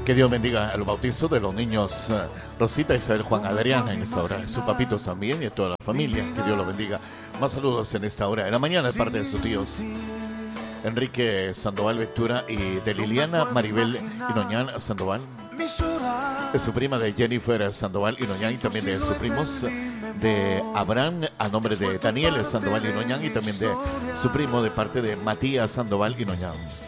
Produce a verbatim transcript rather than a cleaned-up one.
Que Dios bendiga el bautizo de los niños uh, Rosita, Isabel, Juan, Adriana en esta hora, sus papitos también y a toda la familia. Que Dios los bendiga. Más saludos en esta hora, en la mañana, de parte de sus tíos Enrique Sandoval Ventura y de Liliana Maribel Inoñán Sandoval, de su prima de Jennifer Sandoval Inoñán y también de sus primos de Abraham a nombre de Daniel Sandoval Inoñán y también de su primo de parte de Matías Sandoval Inoñán.